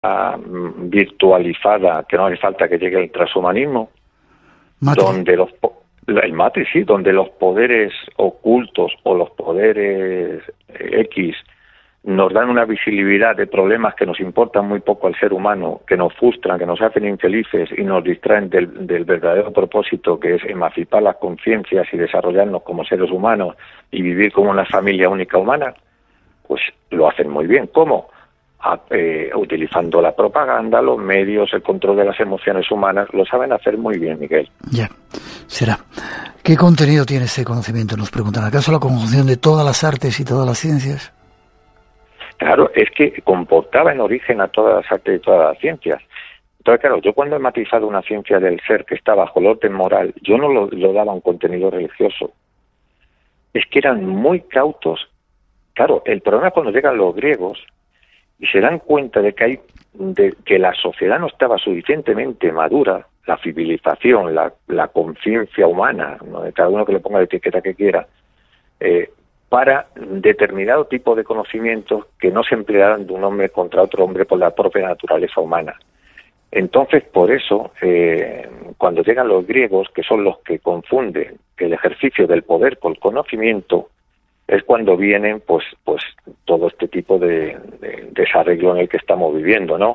virtualizada, que no hace falta que llegue el transhumanismo, Matrix. donde el Matrix, sí, donde los poderes ocultos o los poderes X nos dan una visibilidad de problemas que nos importan muy poco al ser humano, que nos frustran, que nos hacen infelices y nos distraen del verdadero propósito, que es emancipar las conciencias y desarrollarnos como seres humanos y vivir como una familia única humana, pues lo hacen muy bien. ¿Cómo? Utilizando la propaganda, los medios, el control de las emociones humanas. Lo saben hacer muy bien, Miguel. Ya, será. ¿Qué contenido tiene ese conocimiento? Nos preguntan. ¿Acaso la conjunción de todas las artes y todas las ciencias? Claro, es que comportaba en origen a todas las artes y todas las ciencias. Entonces, claro, yo cuando he matizado una ciencia del ser que está bajo el orden moral, yo no lo daba un contenido religioso. Es que eran muy cautos. Claro, el problema es cuando llegan los griegos y se dan cuenta de que la sociedad no estaba suficientemente madura, la civilización, la conciencia humana, ¿no? De cada uno que le ponga la etiqueta que quiera, para determinado tipo de conocimientos que no se emplearan de un hombre contra otro hombre por la propia naturaleza humana. Entonces, por eso, cuando llegan los griegos, que son los que confunden el ejercicio del poder con el conocimiento, es cuando vienen pues todo este tipo de desarreglo en el que estamos viviendo, ¿no?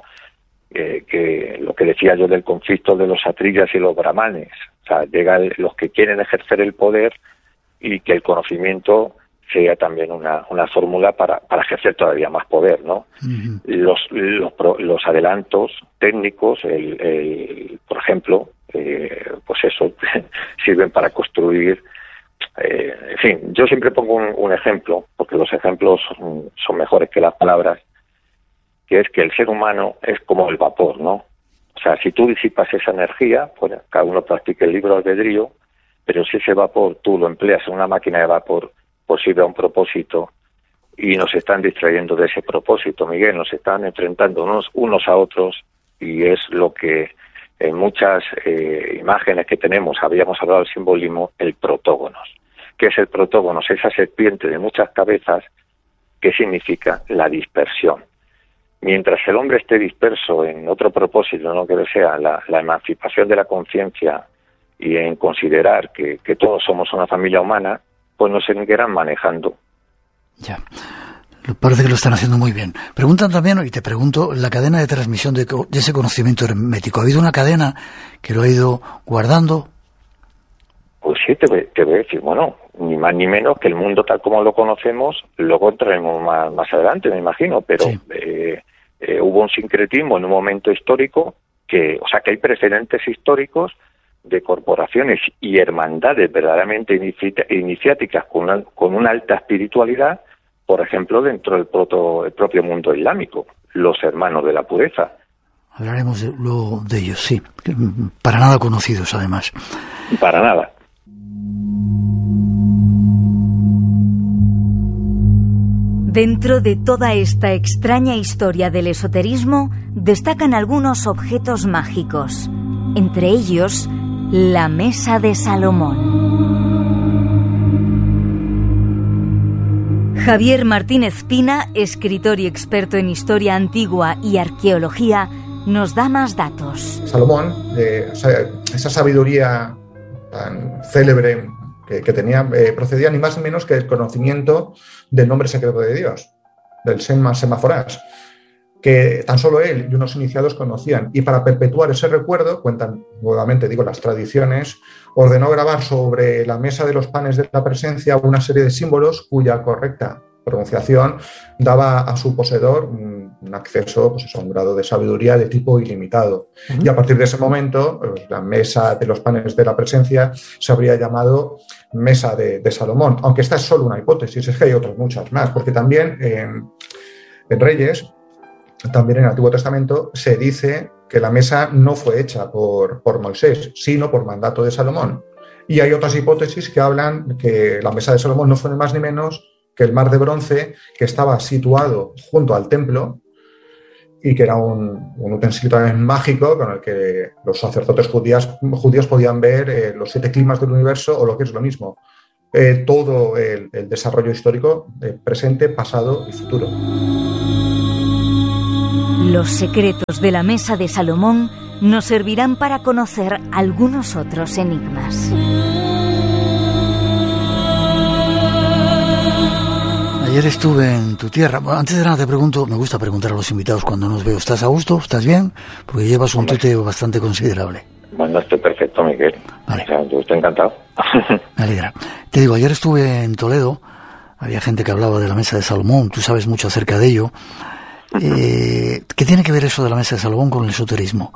Que lo que decía yo del conflicto de los atrillas y los brahmanes. O sea, llegan los que quieren ejercer el poder y que el conocimiento sea también una fórmula para ejercer todavía más poder, ¿no? Uh-huh. Los adelantos técnicos, por ejemplo, pues eso sirven para construir. En fin, yo siempre pongo un ejemplo, porque los ejemplos son mejores que las palabras, que es que el ser humano es como el vapor, ¿no? O sea, si tú disipas esa energía, pues cada uno practica el libre albedrío, pero si ese vapor tú lo empleas en una máquina de vapor, pues sirve a un propósito, y nos están distrayendo de ese propósito, Miguel, nos están enfrentando unos a otros, y es lo que en muchas imágenes que tenemos, habíamos hablado del simbolismo, el protógonos. ¿Qué es el protógonos? Esa serpiente de muchas cabezas, que significa la dispersión. Mientras el hombre esté disperso en otro propósito, no que sea la emancipación de la conciencia y en considerar que todos somos una familia humana, pues nos seguirán manejando. Ya. Parece que lo están haciendo muy bien. Preguntan también, y te pregunto, la cadena de transmisión de ese conocimiento hermético. ¿Ha habido una cadena que lo ha ido guardando? Pues sí, te voy a decir, bueno, ni más ni menos que el mundo tal como lo conocemos, luego entraremos más adelante, me imagino, pero sí. Hubo un sincretismo en un momento histórico que hay precedentes históricos de corporaciones y hermandades verdaderamente iniciáticas con una alta espiritualidad, por ejemplo, dentro del propio mundo islámico, los hermanos de la pureza. Hablaremos luego de ellos, sí, para nada conocidos además. Para nada. Dentro de toda esta extraña historia del esoterismo, destacan algunos objetos mágicos, entre ellos la Mesa de Salomón. Javier Martínez Pina, escritor y experto en historia antigua y arqueología, nos da más datos. Salomón, esa sabiduría tan célebre que tenía, procedía ni más ni menos que del conocimiento del nombre secreto de Dios, del Semáforas, que tan solo él y unos iniciados conocían. Y para perpetuar ese recuerdo, cuentan nuevamente, las tradiciones, ordenó grabar sobre la mesa de los panes de la presencia una serie de símbolos cuya correcta pronunciación daba a su poseedor un acceso a un grado de sabiduría de tipo ilimitado. Uh-huh. Y a partir de ese momento, la mesa de los panes de la presencia se habría llamado Mesa de Salomón, aunque esta es solo una hipótesis, es que hay otras muchas más, porque también en Reyes, también en el Antiguo Testamento, se dice que la mesa no fue hecha por Moisés, sino por mandato de Salomón. Y hay otras hipótesis que hablan que la mesa de Salomón no fue ni más ni menos que el mar de bronce que estaba situado junto al templo y que era un utensilio también mágico con el que los sacerdotes judíos podían ver los 7 climas del universo, o lo que es lo mismo, todo el desarrollo histórico presente, pasado y futuro. Los secretos de la mesa de Salomón nos servirán para conocer algunos otros enigmas. Ayer estuve en tu tierra. Bueno, antes de nada te pregunto, me gusta preguntar a los invitados cuando nos veo, ¿estás a gusto? ¿Estás bien? Porque llevas un tuteo bastante considerable. Bueno, estoy perfecto, Miguel. Vale. O sea, yo estoy encantado. Me alegra. Te digo, ayer estuve en Toledo, había gente que hablaba de la mesa de Salomón, tú sabes mucho acerca de ello. ¿Qué tiene que ver eso de la mesa de Salomón con el esoterismo?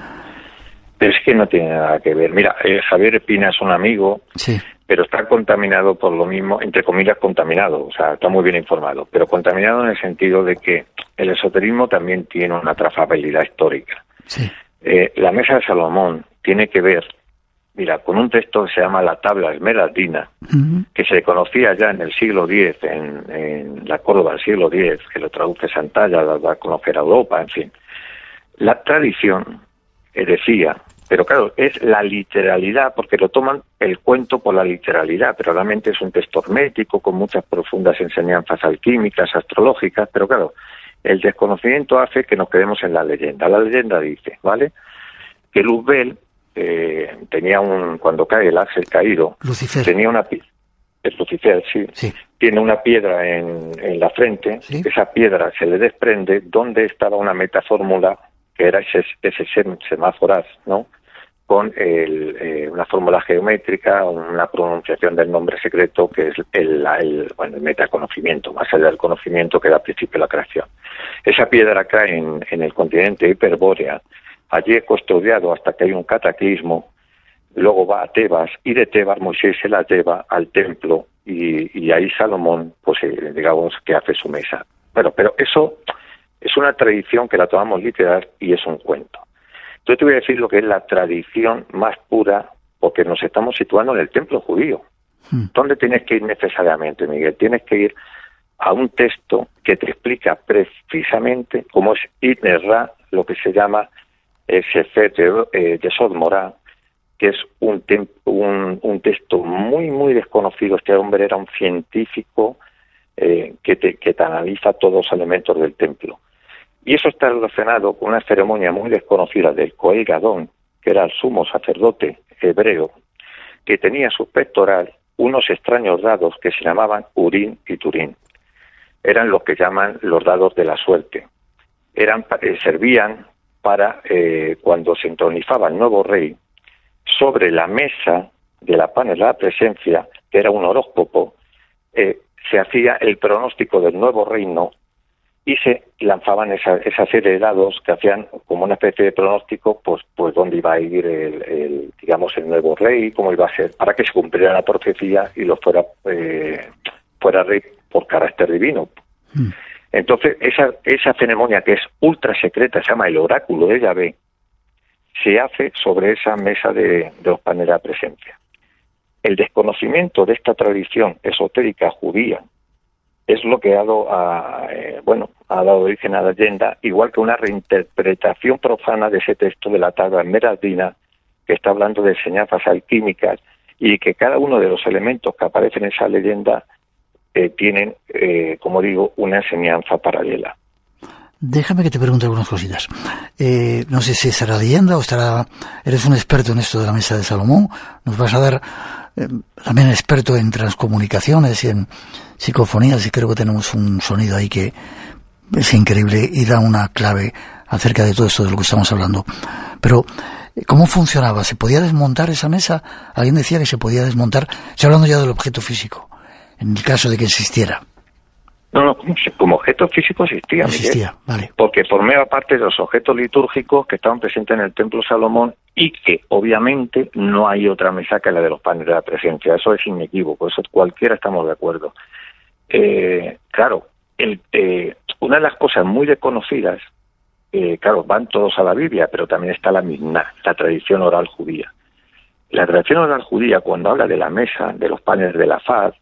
Es que no tiene nada que ver. Mira, Javier Espina es un amigo, Sí. pero está contaminado por lo mismo, entre comillas contaminado, o sea, está muy bien informado, pero contaminado en el sentido de que el esoterismo también tiene una trazabilidad histórica. Sí. La mesa de Salomón tiene que ver, mira, con un texto que se llama la Tabla Esmeraldina, que se conocía ya en el siglo X, en la Córdoba del siglo X, que lo traduce Santalla, la da a conocer a Europa, en fin. La tradición decía, pero claro, es la literalidad, porque lo toman el cuento por la literalidad, pero realmente es un texto hermético con muchas profundas enseñanzas alquímicas, astrológicas, pero claro, el desconocimiento hace que nos quedemos en la leyenda. La leyenda dice, ¿vale?, que Luzbel tenía cuando cae el ángel caído, Lucifer. tenía Lucifer, sí, Sí. tiene una piedra en la frente, Sí. esa piedra se le desprende donde estaba una metafórmula, que era ese semáforas, ¿no?, con una fórmula geométrica, una pronunciación del nombre secreto, que es el metaconocimiento, más allá del conocimiento que da principio a la creación. Esa piedra cae en el continente Hiperbórea, allí es custodiado hasta que hay un cataclismo, luego va a Tebas, y de Tebas Moisés se la lleva al templo, y ahí Salomón, pues digamos que hace su mesa. Bueno, pero eso es una tradición que la tomamos literal y es un cuento. Yo te voy a decir lo que es la tradición más pura, porque nos estamos situando en el templo judío. ¿Dónde tienes que ir necesariamente, Miguel? Tienes que ir a un texto que te explica precisamente cómo es Itnerra, lo que se llama Sefer Yesod Morá, que es un texto muy, muy desconocido. Este hombre era un científico que te analiza todos los elementos del templo. Y eso está relacionado con una ceremonia muy desconocida del Kohen Gadol, que era el sumo sacerdote hebreo, que tenía su pectoral unos extraños dados que se llamaban Urim y Turim. Eran lo que llaman los dados de la suerte. Servían para, cuando se entronizaba el nuevo rey, sobre la mesa de la panel de la presencia, que era un horóscopo, se hacía el pronóstico del nuevo reino y se lanzaban esa serie de dados que hacían como una especie de pronóstico, pues dónde iba a ir el nuevo rey, cómo iba a ser, para que se cumpliera la profecía y lo fuera rey por carácter divino. Entonces, esa ceremonia, que es ultra secreta, se llama el oráculo de Yahvé, se hace sobre esa mesa de los paneles de la presencia. El desconocimiento de esta tradición esotérica judía es lo que ha dado origen a la leyenda, igual que una reinterpretación profana de ese texto de la Tabla Esmeraldina, que está hablando de enseñanzas alquímicas, y que cada uno de los elementos que aparecen en esa leyenda tienen, como digo, una enseñanza paralela. Déjame que te pregunte algunas cositas. No sé si será leyenda o eres un experto en esto de la mesa de Salomón. Nos vas a dar también experto en transcomunicaciones y en psicofonías, y creo que tenemos un sonido ahí que es increíble y da una clave acerca de todo esto de lo que estamos hablando. Pero, ¿cómo funcionaba? ¿Se podía desmontar esa mesa? Alguien decía que se podía desmontar. Estoy hablando ya del objeto físico, en el caso de que existiera. No, como objeto físico existía, Existía, Miguel, vale. porque formaba parte de los objetos litúrgicos que estaban presentes en el Templo Salomón, y que obviamente no hay otra mesa que la de los paneles de la presencia. Eso es inequívoco, eso cualquiera estamos de acuerdo. Claro, una de las cosas muy desconocidas, claro, van todos a la Biblia, pero también está la Misná, la tradición oral judía. La tradición oral judía, cuando habla de la mesa, de los panes de la faz,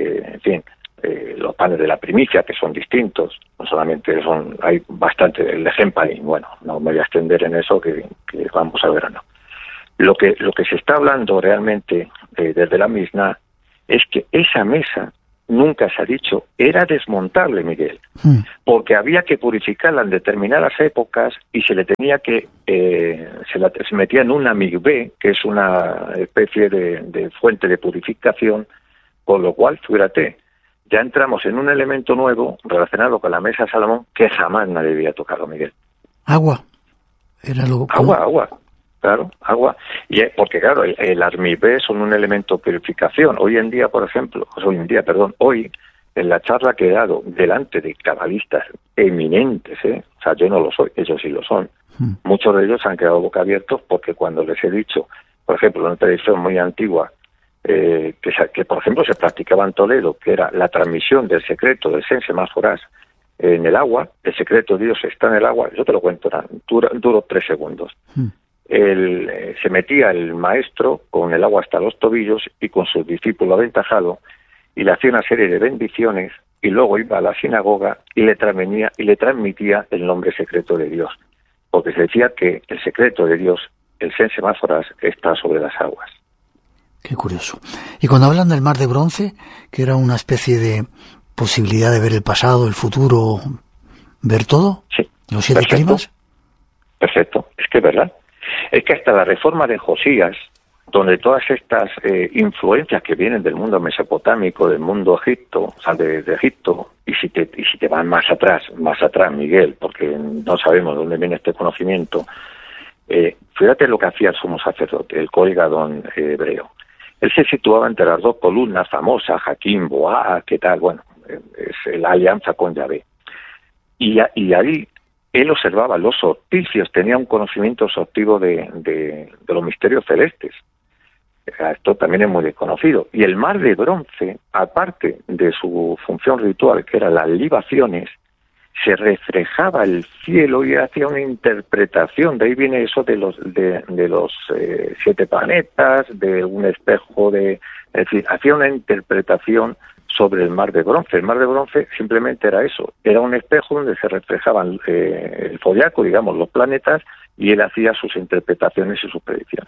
los panes de la primicia, que son distintos, no solamente hay bastante el ejemplo, y bueno, no me voy a extender en eso, que vamos a ver o no. Lo que se está hablando realmente desde la Misná es que esa mesa nunca se ha dicho, era desmontable, Miguel, porque había que purificarla en determinadas épocas y se le tenía que, se metía en una migvé, que es una especie de fuente de purificación, con lo cual, fíjate, ya entramos en un elemento nuevo relacionado con la mesa de Salomón que jamás nadie había tocado, Miguel. Agua. Era lo... Agua. Claro, agua. Y porque, claro, las migvé son un elemento de purificación. Hoy, en la charla que he dado delante de cabalistas eminentes, o sea, yo no lo soy, ellos sí lo son. Muchos de ellos han quedado boca abiertos porque cuando les he dicho, por ejemplo, una tradición muy antigua, que por ejemplo se practicaba en Toledo, que era la transmisión del secreto del sense máforas en el agua, el secreto de Dios está en el agua, yo te lo cuento, duró 3 segundos. Se metía el maestro con el agua hasta los tobillos y con su discípulo aventajado y le hacía una serie de bendiciones y luego iba a la sinagoga y le transmitía el nombre secreto de Dios, porque se decía que el secreto de Dios, el sense máforas, está sobre las aguas. Qué curioso. Y cuando hablan del mar de bronce, que era una especie de posibilidad de ver el pasado, el futuro, ver todo, sí, los 7 climas. Perfecto, es que es verdad. Es que hasta la reforma de Josías, donde todas estas influencias que vienen del mundo mesopotámico, del mundo Egipto, o sea, de Egipto, y si te van más atrás, Miguel, porque no sabemos dónde viene este conocimiento, fíjate lo que hacía el sumo sacerdote, el Kohen Gadol hebreo. Él se situaba entre las 2 columnas famosas, Jaquín, Boá, ¿qué tal? Bueno, es la alianza con Yahvé. Y ahí él observaba los solsticios, tenía un conocimiento solstivo de los misterios celestes. Esto también es muy desconocido. Y el mar de bronce, aparte de su función ritual, que eran las libaciones, se reflejaba el cielo y hacía una interpretación. De ahí viene eso de los 7 planetas, de un espejo, es decir, hacía una interpretación sobre el mar de bronce. El mar de bronce simplemente era eso, era un espejo donde se reflejaban el zodiaco, digamos, los planetas, y él hacía sus interpretaciones y sus predicciones.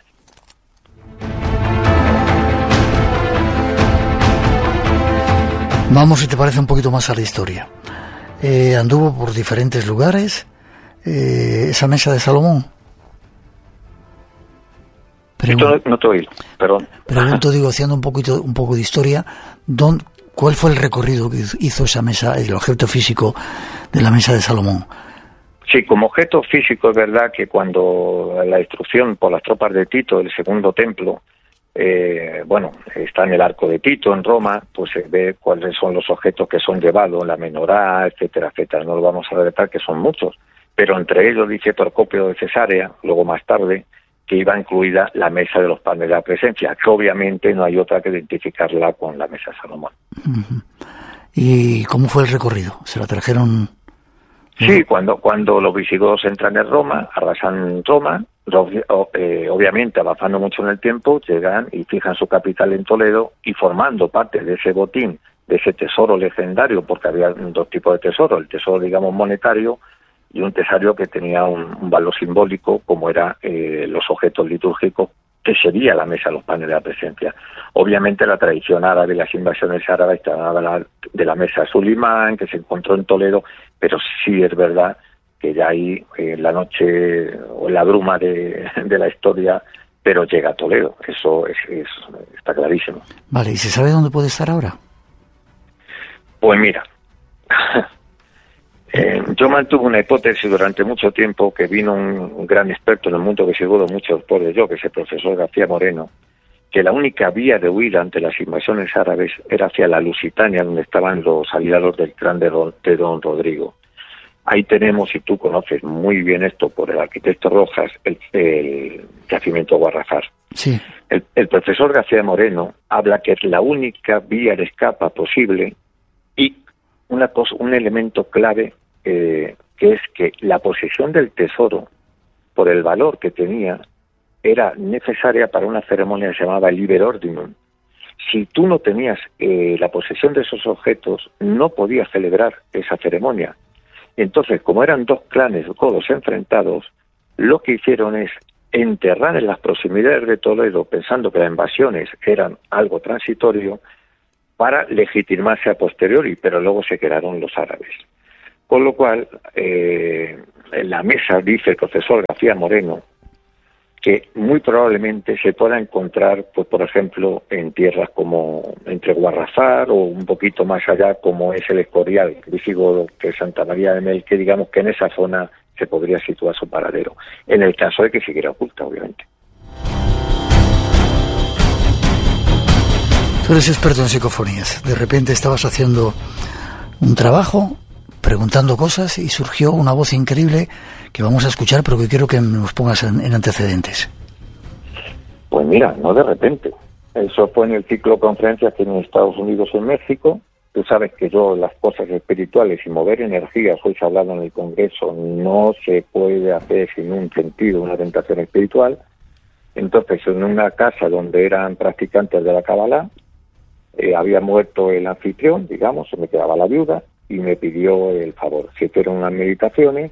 Vamos, si te parece, un poquito más a la historia. Anduvo por diferentes lugares esa mesa de Salomón. No te oí, perdón. Pregunto, digo, haciendo un poco de historia, ¿cuál fue el recorrido que hizo esa mesa, el objeto físico de la mesa de Salomón? Sí, como objeto físico es verdad que cuando la destrucción por las tropas de Tito del segundo templo, está en el arco de Tito en Roma, pues se ve cuáles son los objetos que son llevados, la menorá, etcétera, etcétera. No lo vamos a relatar, que son muchos, pero entre ellos dice Procopio de Cesarea, luego más tarde, que iba incluida la mesa de los panes de la presencia, que obviamente no hay otra que identificarla con la mesa de Salomón. ¿Y cómo fue el recorrido? ¿Se la trajeron? Sí, cuando los visigodos entran en Roma, arrasan Roma, obviamente avanzando mucho en el tiempo, llegan y fijan su capital en Toledo, y formando parte de ese botín, de ese tesoro legendario, porque había 2 tipos de tesoro, el tesoro, digamos, monetario, y un tesoro que tenía un valor simbólico, como eran los objetos litúrgicos, que sería la mesa de los panes de la presencia. Obviamente la tradición árabe, las invasiones árabes, de la mesa de Sulimán, que se encontró en Toledo, pero sí es verdad que ya ahí, en la noche o en la bruma de la historia, pero llega a Toledo, eso está clarísimo. Vale, ¿y se sabe dónde puede estar ahora? Pues mira, yo mantuve una hipótesis durante mucho tiempo, que vino un gran experto en el mundo que seguro muchos por yo, que es el profesor García Moreno, que la única vía de huida ante las invasiones árabes era hacia la Lusitania, donde estaban los aliados del clan de Don Rodrigo. Ahí tenemos, y tú conoces muy bien esto por el arquitecto Rojas, el yacimiento Guarrafar. Sí. El profesor García Moreno habla que es la única vía de escapa posible, y un elemento clave, que es que la posesión del tesoro, por el valor que tenía, era necesaria para una ceremonia que se llamaba Liber Ordinum. Si tú no tenías la posesión de esos objetos, no podías celebrar esa ceremonia. Entonces, como eran 2 clanes godos enfrentados, lo que hicieron es enterrar en las proximidades de Toledo, pensando que las invasiones eran algo transitorio, para legitimarse a posteriori, pero luego se quedaron los árabes. Con lo cual, en la mesa dice el profesor García Moreno que muy probablemente se pueda encontrar, pues por ejemplo, en tierras como entre Guarrazar o un poquito más allá, como es el Escorial, Visigodo, que es Santa María de Mel, que digamos que en esa zona se podría situar su paradero, en el caso de que siguiera oculta, obviamente. Tú eres experto en psicofonías. De repente estabas haciendo un trabajo, preguntando cosas, y surgió una voz increíble que vamos a escuchar, pero que quiero que nos pongas en antecedentes. Pues mira, no de repente. Eso fue en el ciclo de conferencias que en Estados Unidos y en México. Tú sabes que yo las cosas espirituales y mover energías, hoy se ha hablado en el Congreso, no se puede hacer sin un sentido, una tentación espiritual. Entonces, en una casa donde eran practicantes de la Kabbalah, había muerto el anfitrión, digamos, se me quedaba la viuda, y me pidió el favor. Se hicieron unas meditaciones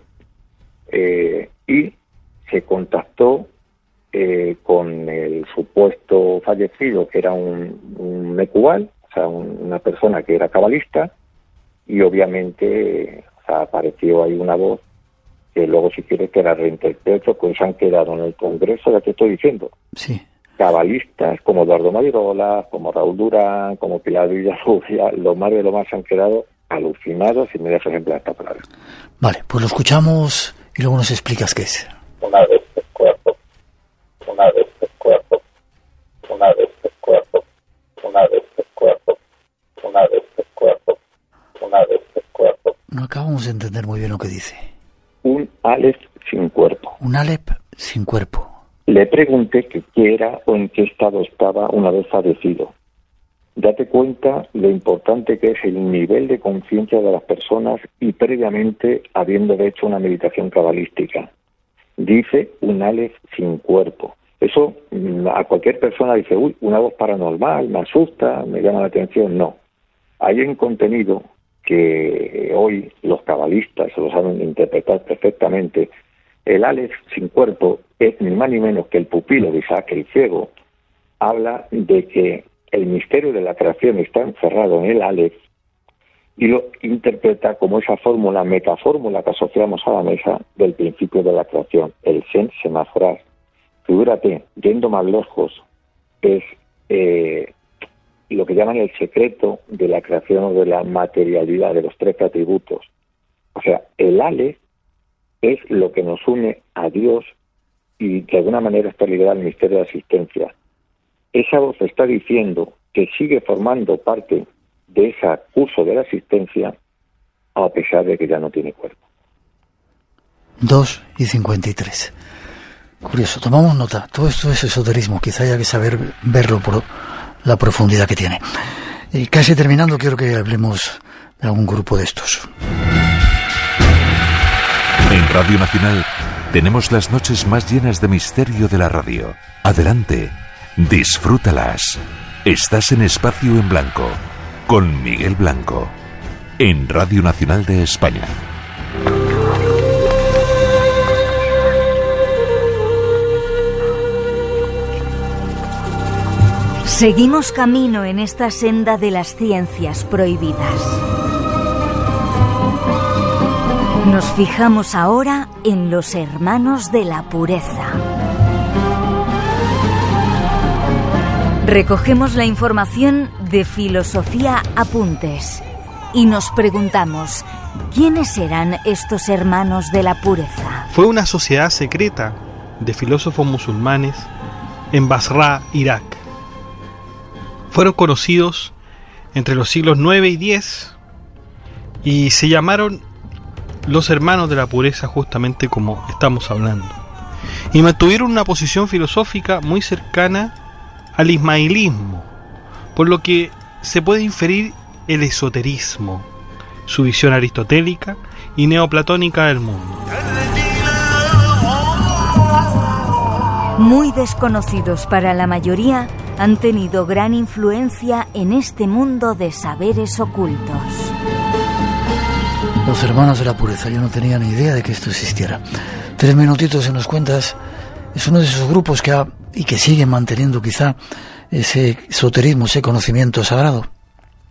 y se contactó con el supuesto fallecido, que era un mecubal, o sea, una persona que era cabalista, y obviamente apareció ahí una voz que luego, si quieres, que la reinterpreto, pues han quedado en el Congreso, ya te estoy diciendo. Sí. Cabalistas como Eduardo Madirola, como Raúl Durán, como Pilar Villarrubia, lo más de lo más han quedado alucinados, y me dejas ejemplar esta palabra. Vale, pues lo escuchamos y luego nos explicas qué es. Una vez el cuerpo, una vez el cuerpo, una vez el cuerpo, una vez el cuerpo, una vez el cuerpo, una vez el cuerpo. No acabamos de entender muy bien lo que dice. Un Aleph sin cuerpo. Un Aleph sin cuerpo. Le pregunté que qué era o en qué estado estaba una vez fallecido. Date cuenta lo importante que es el nivel de conciencia de las personas y previamente habiendo hecho una meditación cabalística. Dice un Aleph sin cuerpo. Eso a cualquier persona dice, uy, una voz paranormal, me asusta, me llama la atención. No. Hay un contenido que hoy los cabalistas lo saben interpretar perfectamente. El Aleph sin cuerpo es ni más ni menos que el pupilo de Isaac el ciego. Habla de que el misterio de la creación está encerrado en el Aleph y lo interpreta como esa fórmula, metafórmula que asociamos a la mesa del principio de la creación, el Sen Semaforas. Figúrate, yendo más lejos, es lo que llaman el secreto de la creación o de la materialidad de los 13 atributos. O sea, el Aleph es lo que nos une a Dios y de alguna manera está ligado al misterio de la existencia. Esa voz está diciendo que sigue formando parte de ese curso de la existencia a pesar de que ya no tiene cuerpo. 2:53. Curioso, tomamos nota. Todo esto es esoterismo, quizá haya que saber verlo por la profundidad que tiene. Y casi terminando, quiero que hablemos de algún grupo de estos. En Radio Nacional tenemos las noches más llenas de misterio de la radio. Adelante, disfrútalas. Estás en Espacio en Blanco, con Miguel Blanco, en Radio Nacional de España. Seguimos camino en esta senda de las ciencias prohibidas. Nos fijamos ahora en los hermanos de la pureza. Recogemos la información de Filosofía Apuntes y nos preguntamos, ¿quiénes eran estos hermanos de la pureza? Fue una sociedad secreta de filósofos musulmanes en Basra, Irak. Fueron conocidos entre los siglos 9 y 10 y se llamaron los hermanos de la pureza, justamente como estamos hablando. Y mantuvieron una posición filosófica muy cercana al ismailismo, por lo que se puede inferir el esoterismo, su visión aristotélica y neoplatónica del mundo. Muy desconocidos para la mayoría, han tenido gran influencia en este mundo de saberes ocultos. Los hermanos de la pureza, yo no tenía ni idea de que esto existiera. 3 minutitos y nos cuentas, es uno de esos grupos que ha y que sigue manteniendo quizá ese esoterismo, ese conocimiento sagrado.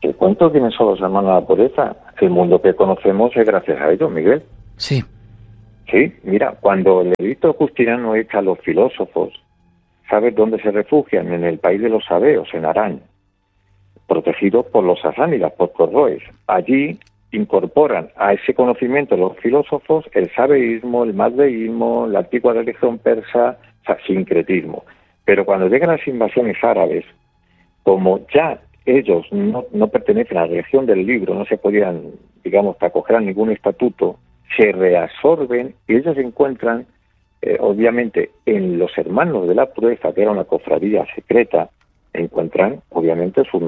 Te cuento quiénes son los hermanos de la pureza. El mundo que conocemos es gracias a ellos, Miguel. Sí. Sí, mira, cuando el edicto justiniano echa a los filósofos, ¿sabes dónde se refugian? En el país de los sabeos, en Arán, protegidos por los sasánidas, por Corroes. Allí incorporan a ese conocimiento de los filósofos el sabeísmo, el mazdeísmo, la antigua religión persa, o sea, sincretismo. Pero cuando llegan las invasiones árabes, como ya ellos no pertenecen a la religión del libro, no se podían, digamos, acoger a ningún estatuto, se reabsorben y ellos encuentran, obviamente, en los hermanos de la pureza, que era una cofradía secreta, encuentran, obviamente, su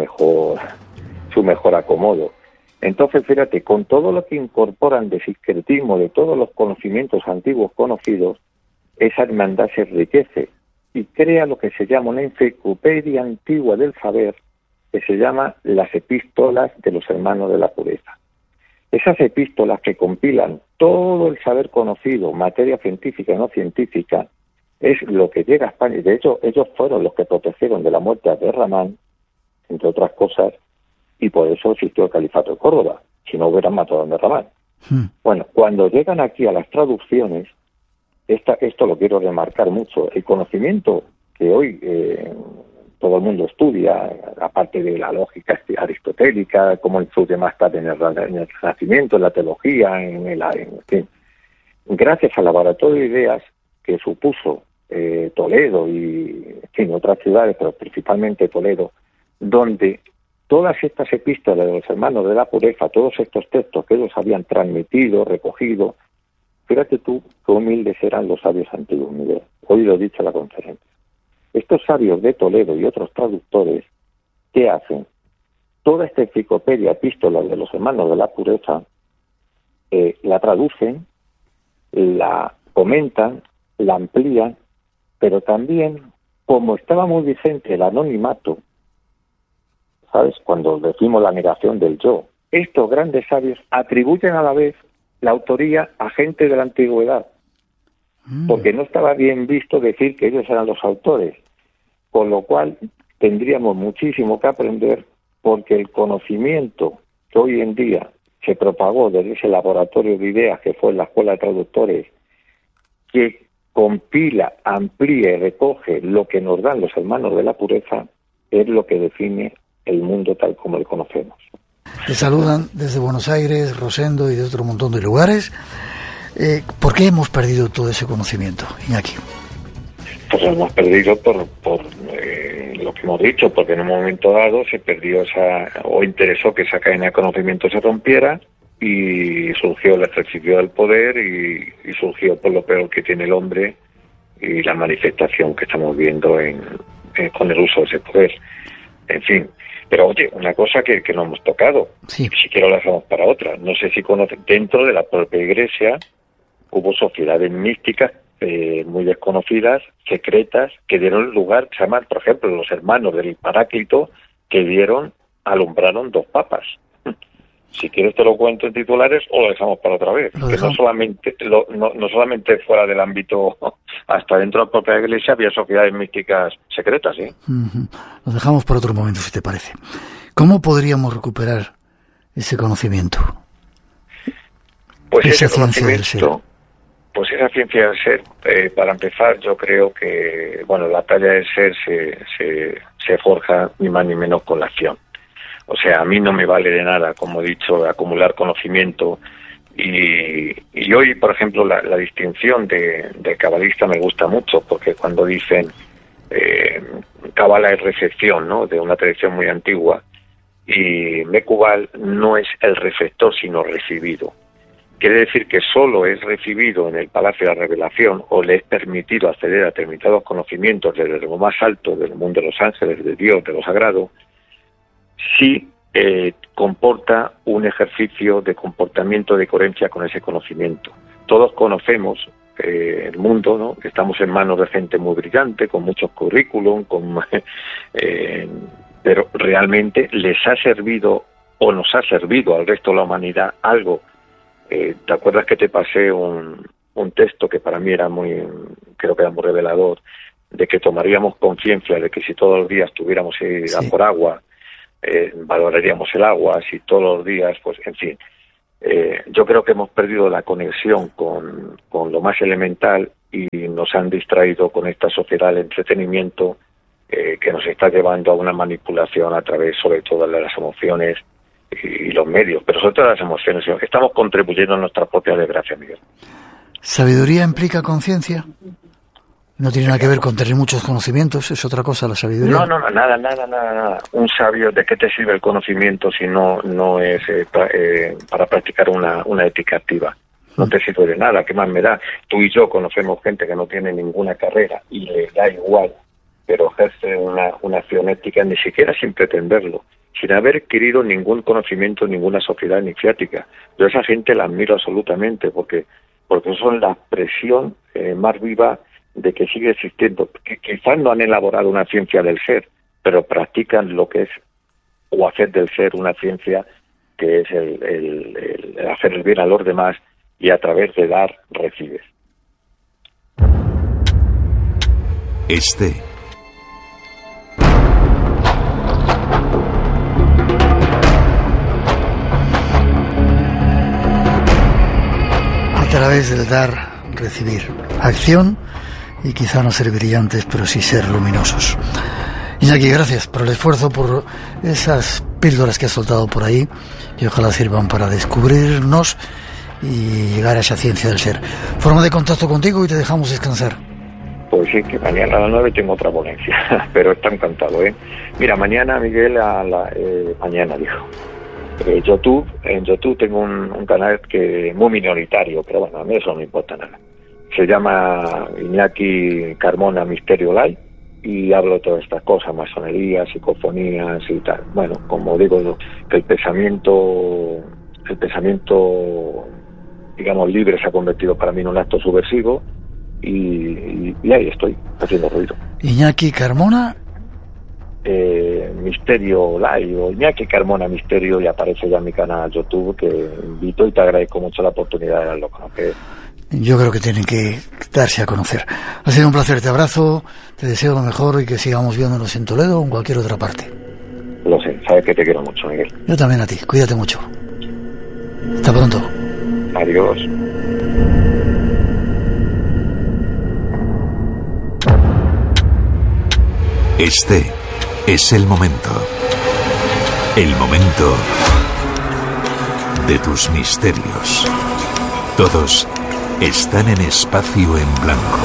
mejor acomodo. Entonces, fíjate, con todo lo que incorporan de sincretismo, de todos los conocimientos antiguos conocidos, esa hermandad se enriquece y crea lo que se llama una enciclopedia antigua del saber, que se llama las epístolas de los hermanos de la pureza. Esas epístolas que compilan todo el saber conocido, materia científica y no científica, es lo que llega a España. Y de hecho, ellos fueron los que protegieron de la muerte a Abderramán, entre otras cosas, y por eso existió el califato de Córdoba, si no hubieran matado a Abderramán. Bueno, cuando llegan aquí a las traducciones, esto lo quiero remarcar mucho, el conocimiento que hoy todo el mundo estudia, aparte de la lógica aristotélica, cómo influye más tarde en el Renacimiento, en la teología, en fin. Gracias al laboratorio de ideas que supuso Toledo y en fin, otras ciudades, pero principalmente Toledo, donde todas estas epístolas de los hermanos de la pureza, todos estos textos que ellos habían transmitido, recogido, fíjate tú qué humildes eran los sabios antiguos, Miguel. Hoy lo he dicho en la conferencia. Estos sabios de Toledo y otros traductores, ¿qué hacen? Toda esta enciclopedia, epístola de los hermanos de la pureza, la traducen, la comentan, la amplían, pero también, como estaba muy vigente el anonimato, ¿sabes? Cuando decimos la negación del yo, estos grandes sabios atribuyen a la vez la autoría a gente de la antigüedad, porque no estaba bien visto decir que ellos eran los autores, con lo cual tendríamos muchísimo que aprender, porque el conocimiento que hoy en día se propagó desde ese laboratorio de ideas que fue la Escuela de Traductores, que compila, amplía y recoge lo que nos dan los hermanos de la pureza, es lo que define el mundo tal como lo conocemos. Te saludan desde Buenos Aires, Rosendo y de otro montón de lugares. ¿Por qué hemos perdido todo ese conocimiento, Iñaki? Pues lo hemos perdido por lo que hemos dicho, porque en un momento dado se perdió o interesó que esa cadena de conocimiento se rompiera y surgió el ejercicio del poder y surgió por lo peor que tiene el hombre y la manifestación que estamos viendo con el uso de ese poder. En fin. Pero oye, una cosa que no hemos tocado, sí. Si quiero la dejamos para otra. No sé si conocen, dentro de la propia Iglesia hubo sociedades místicas muy desconocidas, secretas, que dieron lugar, se llaman, por ejemplo, los hermanos del Paráclito, que alumbraron 2 papas. Si quieres te lo cuento en titulares o lo dejamos para otra vez. Que no solamente fuera del ámbito, hasta dentro de la propia Iglesia había sociedades místicas secretas, ¿sí? Lo dejamos para otro momento, si te parece. ¿Cómo podríamos recuperar ese conocimiento? Pues ese conocimiento, pues esa ciencia del ser, para empezar, yo creo que, la talla del ser se forja ni más ni menos con la acción. O sea, a mí no me vale de nada, como he dicho, acumular conocimiento. Y hoy, por ejemplo, la distinción del cabalista me gusta mucho, porque cuando dicen cabala es recepción, ¿no?, de una tradición muy antigua, y Mecubal no es el receptor, sino recibido. Quiere decir que solo es recibido en el Palacio de la Revelación, o le es permitido acceder a determinados conocimientos desde lo más alto del mundo de los ángeles, de Dios, de lo sagrado, si comporta un ejercicio de comportamiento de coherencia con ese conocimiento. Todos conocemos el mundo, ¿no? Estamos en manos de gente muy brillante, con muchos currículum, pero realmente les ha servido o nos ha servido al resto de la humanidad algo. ¿Te acuerdas que te pasé un texto que para mí creo que era muy revelador, de que tomaríamos conciencia de que si todos los días tuviéramos que ir a por agua, valoraríamos el agua, si todos los días, pues en fin. Yo creo que hemos perdido la conexión con lo más elemental y nos han distraído con esta sociedad del entretenimiento que nos está llevando a una manipulación a través sobre todo de las emociones y los medios, pero sobre todo las emociones. Estamos contribuyendo a nuestra propia desgracia, Miguel. ¿Sabiduría implica conciencia? No tiene nada que ver con tener muchos conocimientos, es otra cosa la sabiduría. No, nada. Un sabio, ¿de qué te sirve el conocimiento si no es para practicar una ética activa? No te sirve de nada, ¿qué más me da? Tú y yo conocemos gente que no tiene ninguna carrera y le da igual, pero ejerce una acción ética ni siquiera sin pretenderlo, sin haber adquirido ningún conocimiento en ninguna sociedad iniciática. Yo a esa gente la admiro absolutamente porque son la expresión más viva de que sigue existiendo, que quizás no han elaborado una ciencia del ser, pero practican lo que es, o hacer del ser una ciencia que es el hacer el bien a los demás y a través de dar, recibes. A través del dar, recibir. Acción y quizá no ser brillantes, pero sí ser luminosos. Iñaki, gracias por el esfuerzo, por esas píldoras que has soltado por ahí y ojalá sirvan para descubrirnos y llegar a esa ciencia del ser. Forma de contacto contigo y te dejamos descansar. Pues sí, que mañana a las 9 tengo otra ponencia, pero está encantado, ¿eh? Mira, mañana, Miguel, mañana dijo. En YouTube tengo un canal que muy minoritario, pero bueno, a mí eso no me importa nada. Se llama Iñaki Carmona Misterio Live y hablo de todas estas cosas, masonería, psicofonías y tal. Bueno, como digo, que el pensamiento, digamos, libre se ha convertido para mí en un acto subversivo y ahí estoy, haciendo ruido. Iñaki Carmona Misterio Live o Iñaki Carmona Misterio, y aparece ya en mi canal YouTube, que invito y te agradezco mucho la oportunidad de darlo a conocer. Yo creo que tienen que darse a conocer. Ha sido un placer, te abrazo, te deseo lo mejor y que sigamos viéndonos en Toledo o en cualquier otra parte. Lo sé, sabes que te quiero mucho, Miguel. Yo también a ti, cuídate mucho. Hasta pronto. Adiós. Este es el momento. El momento de tus misterios. Todos están en Espacio en Blanco.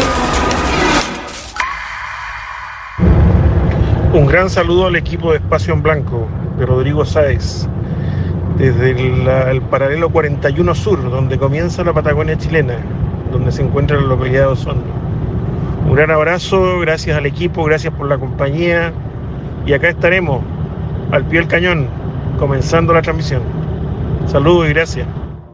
Un gran saludo al equipo de Espacio en Blanco, de Rodrigo Sáez, desde el paralelo 41 Sur, donde comienza la Patagonia chilena, donde se encuentra la localidad de Osorno. Un gran abrazo, gracias al equipo, gracias por la compañía, y acá estaremos, al pie del cañón, comenzando la transmisión. Saludos y gracias.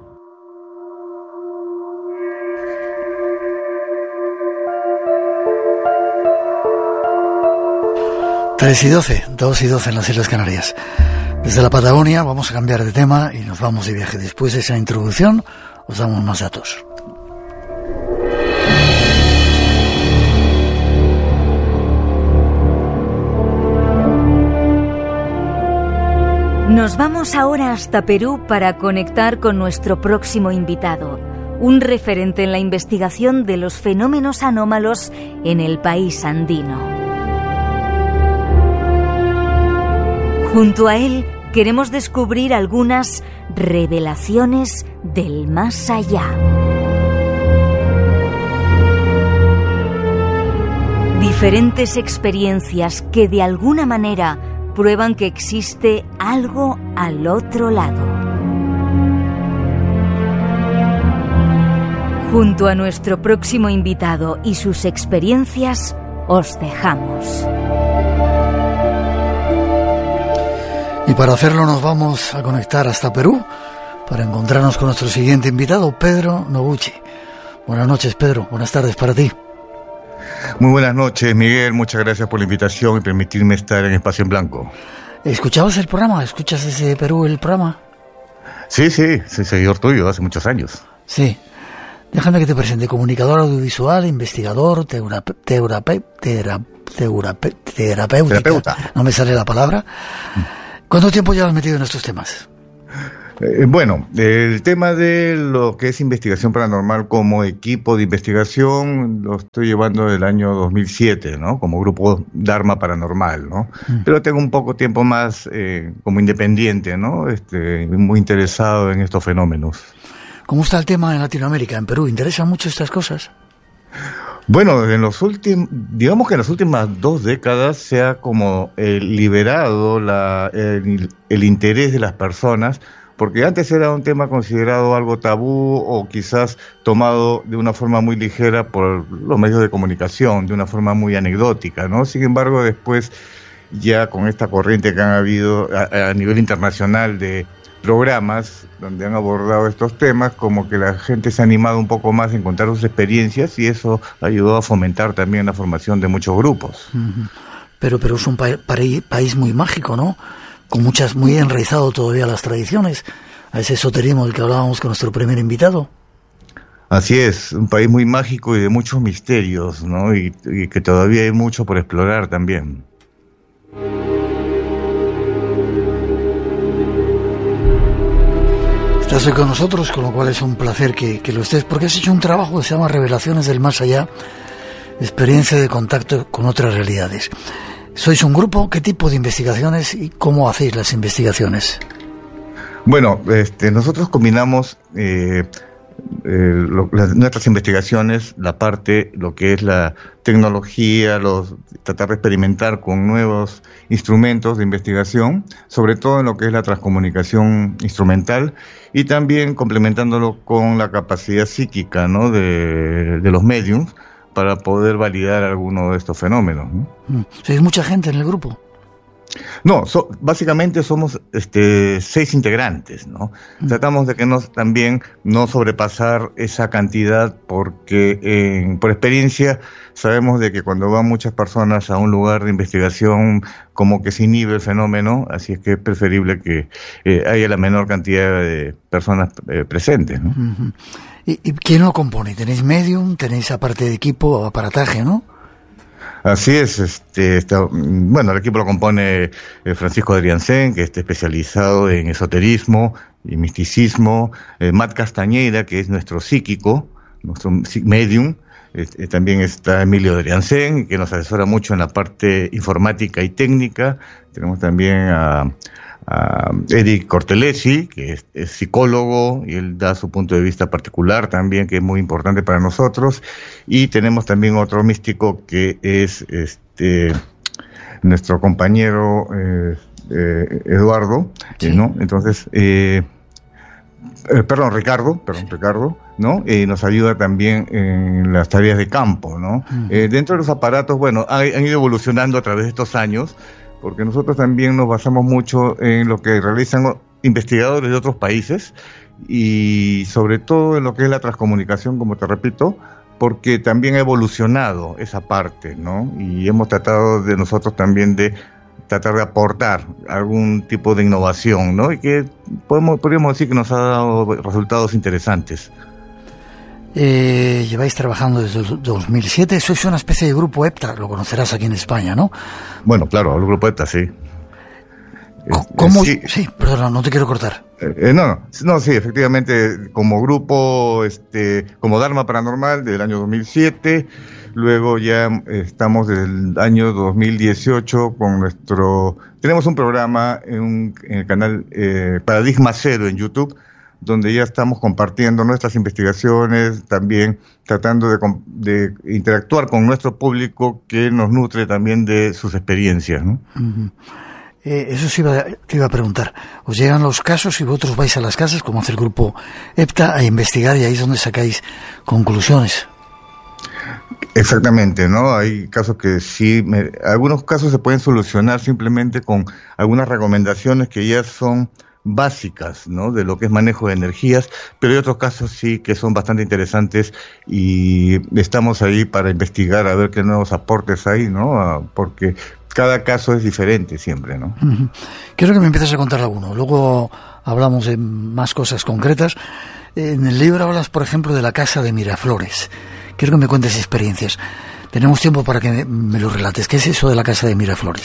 Tres y 12, 2 y 12 en las Islas Canarias. Desde la Patagonia vamos a cambiar de tema y nos vamos de viaje. Después de esa introducción os damos más datos. Nos vamos ahora hasta Perú para conectar con nuestro próximo invitado, un referente en la investigación de los fenómenos anómalos en el país andino. Junto a él queremos descubrir algunas revelaciones del más allá. Diferentes experiencias que de alguna manera prueban que existe algo al otro lado. Junto a nuestro próximo invitado y sus experiencias, os dejamos. Y para hacerlo nos vamos a conectar hasta Perú para encontrarnos con nuestro siguiente invitado, Pedro Noguchi. Buenas noches, Pedro. Buenas tardes para ti. Muy buenas noches, Miguel. Muchas gracias por la invitación y permitirme estar en Espacio en Blanco. ¿Escuchabas el programa? ¿Escuchas desde Perú el programa? Sí, soy seguidor tuyo hace muchos años. Sí. Déjame que te presente. Comunicador audiovisual, investigador, terapeuta. No me sale la palabra. ¿Cuánto tiempo llevas metido en estos temas? Bueno, el tema de lo que es investigación paranormal como equipo de investigación lo estoy llevando del año 2007, ¿no? Como grupo Dharma Paranormal, ¿no? Pero tengo un poco tiempo más como independiente, ¿no? Muy interesado en estos fenómenos. ¿Cómo está el tema en Latinoamérica, en Perú? ¿Interesan mucho estas cosas? Bueno, digamos que en las últimas 2 décadas se ha como liberado el interés de las personas, porque antes era un tema considerado algo tabú o quizás tomado de una forma muy ligera por los medios de comunicación, de una forma muy anecdótica, ¿no? Sin embargo, después ya con esta corriente que han habido a nivel internacional de programas donde han abordado estos temas, como que la gente se ha animado un poco más en contar sus experiencias y eso ayudó a fomentar también la formación de muchos grupos. Pero es un país muy mágico, ¿no? Con muy enraizado todavía las tradiciones, a ese esoterismo del que hablábamos con nuestro primer invitado. Así es, un país muy mágico y de muchos misterios, ¿no? Y que todavía hay mucho por explorar también. Estás hoy con nosotros, con lo cual es un placer que lo estés, porque has hecho un trabajo que se llama Revelaciones del Más Allá, experiencia de contacto con otras realidades. ¿Sois un grupo? ¿Qué tipo de investigaciones y cómo hacéis las investigaciones? Bueno, nosotros combinamos nuestras investigaciones, lo que es la tecnología, tratar de experimentar con nuevos instrumentos de investigación, sobre todo en lo que es la transcomunicación instrumental y también complementándolo con la capacidad psíquica, ¿no? de los médiums para poder validar alguno de estos fenómenos, ¿no? ¿Sois mucha gente en el grupo? No, básicamente somos 6 integrantes, ¿no? Tratamos de que también no sobrepasar esa cantidad porque por experiencia sabemos de que cuando van muchas personas a un lugar de investigación como que se inhibe el fenómeno, así es que es preferible que haya la menor cantidad de personas presentes, ¿no? ¿Y quién lo compone? ¿Tenéis medium? ¿Tenéis aparte de equipo o aparataje, no? Así es, bueno, el equipo lo compone Francisco Adriancén, que está especializado en esoterismo y misticismo, Matt Castañeda, que es nuestro psíquico, nuestro medium, también está Emilio Adriancén, que nos asesora mucho en la parte informática y técnica, tenemos también a Eric Cortelesi, que es psicólogo y él da su punto de vista particular también, que es muy importante para nosotros, y tenemos también otro místico que es nuestro compañero Eduardo, sí. ¿No? Entonces, Ricardo, ¿no? Nos ayuda también en las tareas de campo, ¿no? Dentro de los aparatos, bueno, han ido evolucionando a través de estos años, porque nosotros también nos basamos mucho en lo que realizan investigadores de otros países y sobre todo en lo que es la transcomunicación, como te repito, porque también ha evolucionado esa parte, ¿no? Y hemos tratado de nosotros también de tratar de aportar algún tipo de innovación, ¿no? Y que podríamos decir que nos ha dado resultados interesantes. Lleváis trabajando desde el 2007, sois una especie de grupo EPTA, lo conocerás aquí en España, ¿no? Bueno, claro, el grupo EPTA, sí. ¿Cómo? Sí, perdona, no te quiero cortar. No, sí, efectivamente, como grupo, como Dharma Paranormal del año 2007, luego ya estamos desde el año 2018 tenemos un programa en el canal Paradigma Cero en YouTube, donde ya estamos compartiendo nuestras investigaciones, también tratando de interactuar con nuestro público que nos nutre también de sus experiencias, ¿no? Eso sí te iba a preguntar. ¿Os llegan los casos y vosotros vais a las casas, como hace el grupo EPTA, a investigar y ahí es donde sacáis conclusiones? Exactamente, ¿no? Hay casos que sí, algunos casos se pueden solucionar simplemente con algunas recomendaciones que ya son básicas, ¿no? De lo que es manejo de energías, pero hay otros casos sí que son bastante interesantes y estamos ahí para investigar a ver qué nuevos aportes hay, ¿no? Porque cada caso es diferente siempre, ¿no? Quiero que me empieces a contar alguno, luego hablamos de más cosas concretas. En el libro hablas, por ejemplo, de la casa de Miraflores. Quiero que me cuentes experiencias. Tenemos tiempo para que me lo relates. ¿Qué es eso de la casa de Miraflores?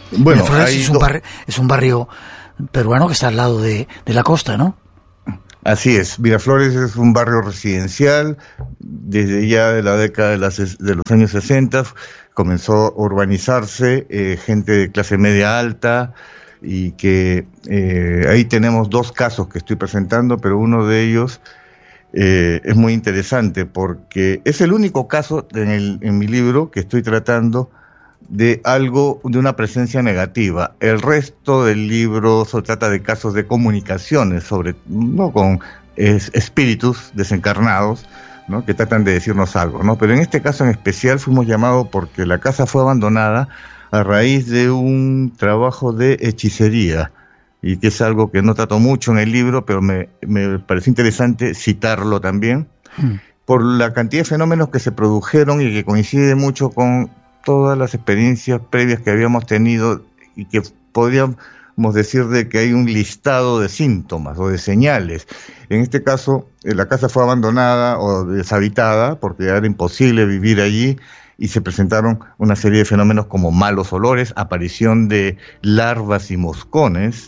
Bueno, es un barrio peruano que está al lado de la costa, ¿no? Así es, Miraflores es un barrio residencial, desde ya de la década de los años 60 comenzó a urbanizarse, gente de clase media alta, y que ahí tenemos 2 casos que estoy presentando, pero uno de ellos es muy interesante porque es el único caso en mi libro que estoy tratando de una presencia negativa. El resto del libro se trata de casos de comunicaciones no con espíritus desencarnados, ¿no? Que tratan de decirnos algo, ¿no? Pero en este caso en especial fuimos llamados porque la casa fue abandonada a raíz de un trabajo de hechicería, y que es algo que no trato mucho en el libro, pero me pareció interesante citarlo también, por la cantidad de fenómenos que se produjeron y que coincide mucho con todas las experiencias previas que habíamos tenido, y que podríamos decir de que hay un listado de síntomas o de señales. En este caso, la casa fue abandonada o deshabitada porque era imposible vivir allí, y se presentaron una serie de fenómenos como malos olores, aparición de larvas y moscones,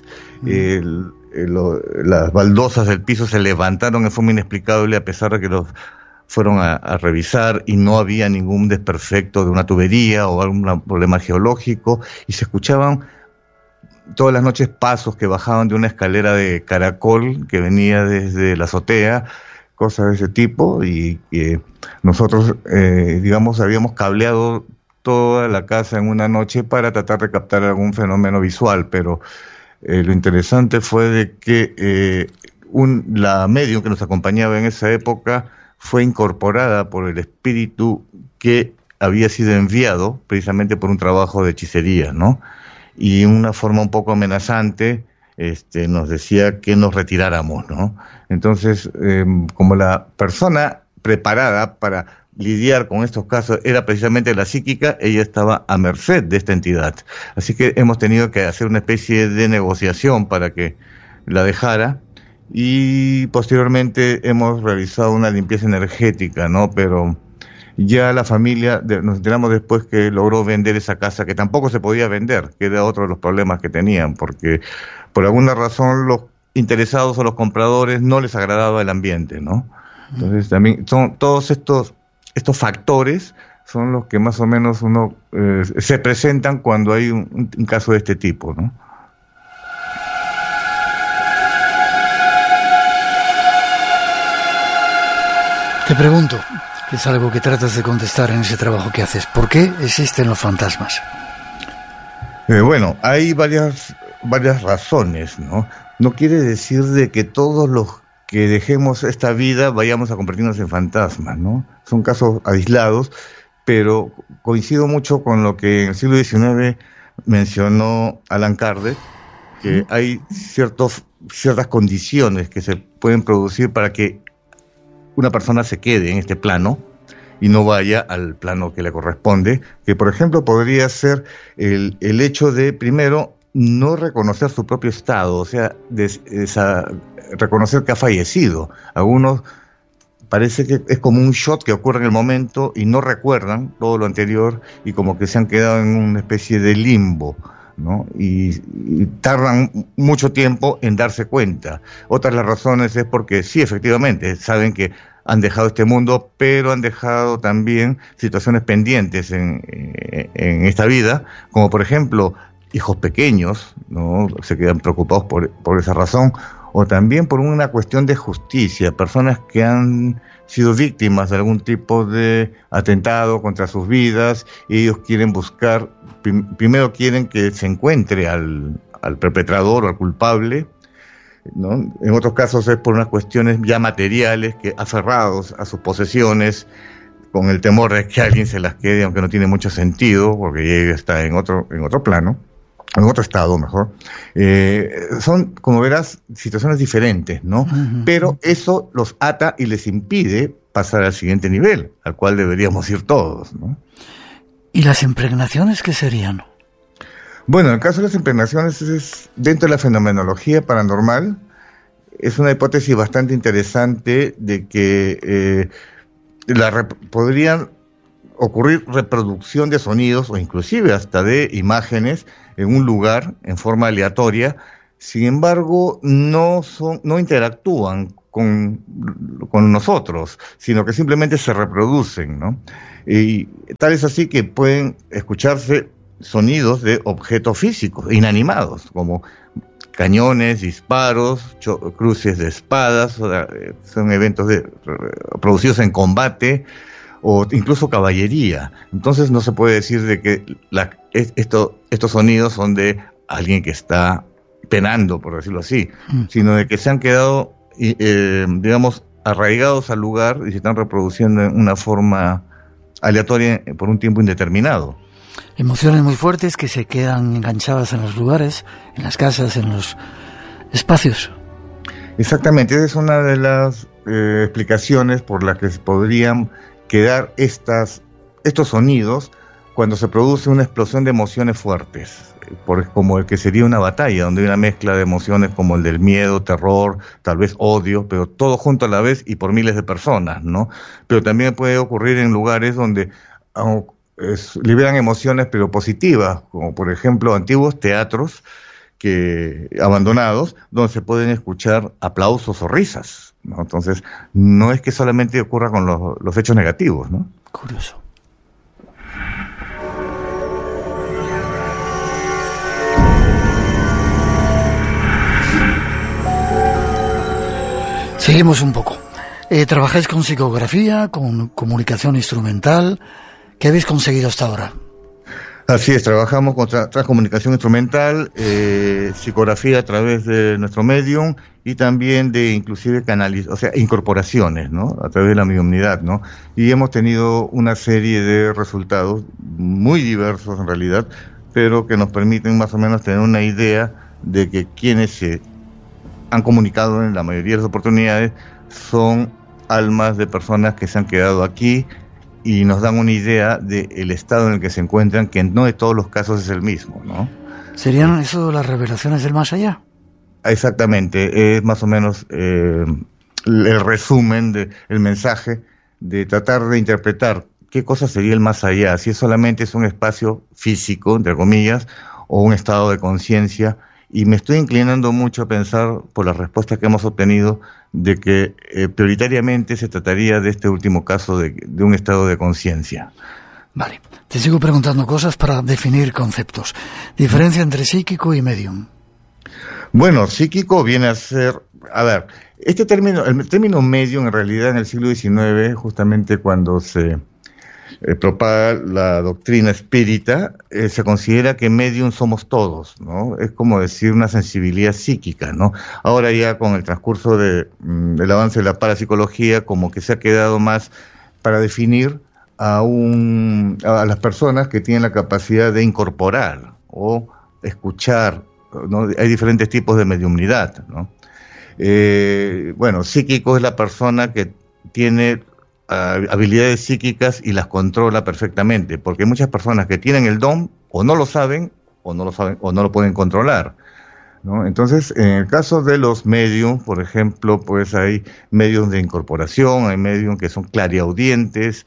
las baldosas del piso se levantaron en forma inexplicable a pesar de que los fueron a revisar y no había ningún desperfecto de una tubería o algún problema geológico, y se escuchaban todas las noches pasos que bajaban de una escalera de caracol que venía desde la azotea, cosas de ese tipo, y que nosotros, habíamos cableado toda la casa en una noche para tratar de captar algún fenómeno visual, pero lo interesante fue de que la medium que nos acompañaba en esa época fue incorporada por el espíritu que había sido enviado precisamente por un trabajo de hechicería, ¿no? Y en una forma un poco amenazante nos decía que nos retiráramos, ¿no? Entonces, como la persona preparada para lidiar con estos casos era precisamente la psíquica, ella estaba a merced de esta entidad. Así que hemos tenido que hacer una especie de negociación para que la dejara, y posteriormente hemos realizado una limpieza energética, ¿no? Pero ya la familia, nos enteramos después que logró vender esa casa, que tampoco se podía vender, que era otro de los problemas que tenían, porque por alguna razón los interesados o los compradores no les agradaba el ambiente, ¿no? Entonces también son todos estos factores son los que más o menos se presentan cuando hay un caso de este tipo, ¿no? Te pregunto, que es algo que tratas de contestar en ese trabajo que haces, ¿por qué existen los fantasmas? Bueno, hay varias razones, ¿no? No quiere decir de que todos los que dejemos esta vida vayamos a convertirnos en fantasmas, ¿no? Son casos aislados, pero coincido mucho con lo que en el siglo XIX mencionó Allan Kardec, que hay ciertas condiciones que se pueden producir para que una persona se quede en este plano y no vaya al plano que le corresponde, que por ejemplo podría ser el hecho de, primero, no reconocer su propio estado, o sea, reconocer que ha fallecido. Algunos parece que es como un shot que ocurre en el momento y no recuerdan todo lo anterior, y como que se han quedado en una especie de limbo, ¿no? Y tardan mucho tiempo en darse cuenta. Otra de las razones es porque sí, efectivamente, saben que han dejado este mundo, pero han dejado también situaciones pendientes en esta vida, como por ejemplo hijos pequeños, ¿no? Se quedan preocupados por esa razón, o también por una cuestión de justicia, personas que han sido víctimas de algún tipo de atentado contra sus vidas, y ellos quieren buscar, primero quieren que se encuentre al perpetrador o al culpable, ¿no? En otros casos es por unas cuestiones ya materiales, que aferrados a sus posesiones, con el temor de que alguien se las quede, aunque no tiene mucho sentido, porque ella está en otro plano, en otro estado mejor. Son, como verás, situaciones diferentes, ¿no? Uh-huh. Pero eso los ata y les impide pasar al siguiente nivel, al cual deberíamos ir todos, ¿no? ¿Y las impregnaciones qué serían? Bueno, el caso de las impregnaciones es dentro de la fenomenología paranormal. Es una hipótesis bastante interesante de que podrían ocurrir reproducción de sonidos o inclusive hasta de imágenes en un lugar en forma aleatoria. Sin embargo, no interactúan con nosotros, sino que simplemente se reproducen, ¿no? Y tal es así que pueden escucharse sonidos de objetos físicos, inanimados, como cañones, disparos, cruces de espadas, son eventos producidos en combate, o incluso caballería. Entonces no se puede decir de que estos sonidos son de alguien que está penando, por decirlo así, sino de que se han quedado, digamos, arraigados al lugar y se están reproduciendo en una forma aleatoria por un tiempo indeterminado. Emociones muy fuertes que se quedan enganchadas en los lugares, en las casas, en los espacios. Exactamente, esa es una de las explicaciones por las que se podrían quedar estos sonidos cuando se produce una explosión de emociones fuertes, como el que sería una batalla, donde hay una mezcla de emociones como el del miedo, terror, tal vez odio, pero todo junto a la vez y por miles de personas, ¿no? Pero también puede ocurrir en lugares donde liberan emociones pero positivas, como por ejemplo antiguos teatros abandonados, donde se pueden escuchar aplausos o risas, ¿no? Entonces, no es que solamente ocurra con los hechos negativos, ¿no? Curioso. Seguimos un poco. Trabajáis con psicografía, con comunicación instrumental. ¿Qué habéis conseguido hasta ahora? Así es, trabajamos con transcomunicación instrumental, psicografía a través de nuestro medium y también de inclusive incorporaciones, ¿no? A través de la mediumnidad, ¿no? Y hemos tenido una serie de resultados muy diversos en realidad, pero que nos permiten más o menos tener una idea de que quienes se han comunicado en la mayoría de las oportunidades son almas de personas que se han quedado aquí y nos dan una idea del estado en el que se encuentran, que no de todos los casos es el mismo, ¿no? ¿Serían eso las revelaciones del más allá? Exactamente, es más o menos el resumen del mensaje, de tratar de interpretar qué cosa sería el más allá, si solamente es un espacio físico, entre comillas, o un estado de conciencia. Y me estoy inclinando mucho a pensar, por las respuestas que hemos obtenido, de que prioritariamente se trataría de este último caso de un estado de conciencia. Vale, te sigo preguntando cosas para definir conceptos. Diferencia entre psíquico y medium. Bueno, psíquico viene a ser... A ver, el término medium en realidad en el siglo XIX, justamente cuando se propaga la doctrina espírita, se considera que medium somos todos, ¿no? Es como decir una sensibilidad psíquica, ¿no? Ahora ya con el transcurso del avance de la parapsicología, como que se ha quedado más para definir a las personas que tienen la capacidad de incorporar o escuchar, ¿no? Hay diferentes tipos de mediumnidad, ¿no? Bueno, psíquico es la persona que tiene habilidades psíquicas y las controla perfectamente, porque hay muchas personas que tienen el don o no lo saben o no lo pueden controlar, ¿no? Entonces, en el caso de los mediums, por ejemplo, pues hay medios de incorporación, hay medios que son clariaudientes